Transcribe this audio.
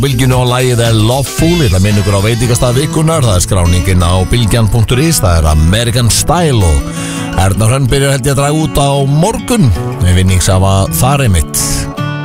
Bylgjunni og lagið Loveful. Ég ætla að minna ykkur á veitingastað vikunar. Það skráningin á bylgjan.is. Það American Style og Erna Hrönn byrjar held ég að draga út á morgun með vinningshafa þar einmitt.